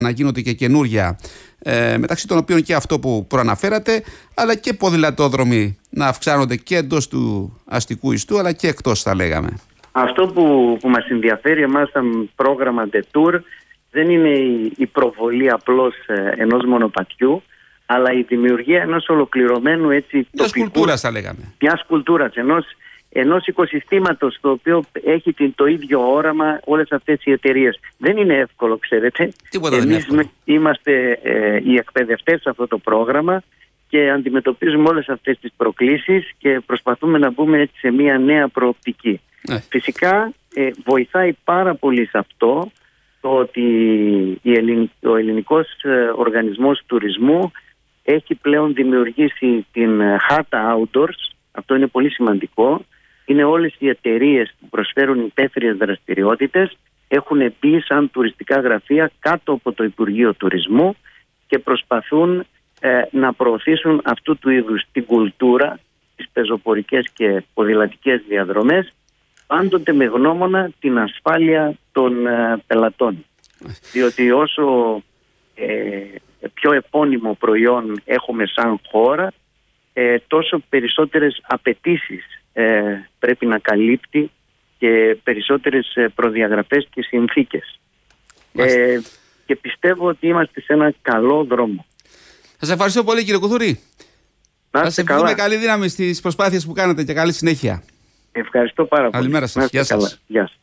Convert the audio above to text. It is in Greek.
να γίνονται και καινούρια, μεταξύ των οποίων και αυτό που προαναφέρατε, αλλά και ποδηλατόδρομοι να αυξάνονται και εντός του αστικού ιστού, αλλά και εκτός, θα λέγαμε. Αυτό που μας ενδιαφέρει εμάς σαν πρόγραμμα Detour δεν είναι η προβολή απλώς ενός μονοπατιού, αλλά η δημιουργία ενός ολοκληρωμένου μιας κουλτούρας, θα λέγαμε. Μιας κουλτούρας, ενός οικοσυστήματος το οποίο έχει το ίδιο όραμα όλες αυτές οι εταιρείες. Δεν είναι εύκολο, ξέρετε. Εμείς είμαστε οι εκπαιδευτές σε αυτό το πρόγραμμα και αντιμετωπίζουμε όλες αυτές τις προκλήσεις και προσπαθούμε να μπούμε έτσι σε μια νέα προοπτική. Φυσικά βοηθάει πάρα πολύ σε αυτό το ότι ο ελληνικός οργανισμός τουρισμού έχει πλέον δημιουργήσει την Χάρτα Outdoors. Αυτό είναι πολύ σημαντικό. Είναι όλες οι εταιρείες που προσφέρουν υπαίθριες δραστηριότητες, έχουν μπει σαν τουριστικά γραφεία κάτω από το Υπουργείο Τουρισμού και προσπαθούν να προωθήσουν αυτού του είδους την κουλτούρα, τις πεζοπορικές και ποδηλατικές διαδρομές, πάντοτε με γνώμονα την ασφάλεια των πελατών. Διότι όσο πιο επώνυμο προϊόν έχουμε σαν χώρα, τόσο περισσότερες απαιτήσεις πρέπει να καλύπτει και περισσότερες προδιαγραφές και συνθήκες. Και πιστεύω ότι είμαστε σε ένα καλό δρόμο. Σας ευχαριστώ πολύ, κύριε Κουθούρη. Να σας ευχηθούμε καλή δύναμη στις προσπάθειες που κάνετε και καλή συνέχεια. Ευχαριστώ πάρα πολύ. Καλημέρα σας. Γεια σας. Γεια σας.